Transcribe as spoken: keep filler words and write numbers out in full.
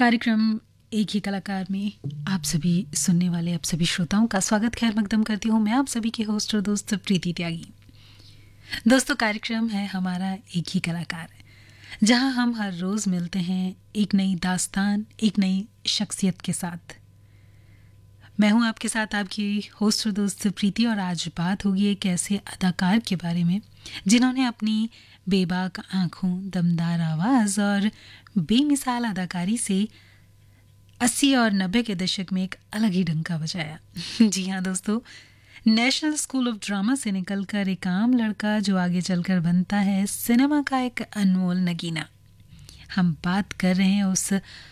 कार्यक्रम एक ही कलाकार में आप सभी सुनने वाले आप सभी श्रोताओं का स्वागत खैर मकदम करती हूँ। मैं आप सभी की होस्ट और दोस्त प्रीति त्यागी। दोस्तों, कार्यक्रम है हमारा एक ही कलाकार, जहाँ हम हर रोज़ मिलते हैं एक नई दास्तान, एक नई शख्सियत के साथ। मैं हूँ आपके साथ आपकी होस्ट और दोस्त प्रीति, और आज बात होगी एक ऐसे अदाकार के बारे में जिन्होंने अपनी बेबाक आँखों, दमदार आवाज़ और बेमिसाल अदाकारी से अस्सी और नब्बे के दशक में एक अलग ही डंका बजाया। जी हाँ दोस्तों, नेशनल स्कूल ऑफ ड्रामा से निकलकर एक आम लड़का जो आगे चलकर बनता है सिनेमा का एक अनमोल नगीना। हम बात कर रहे हैं उस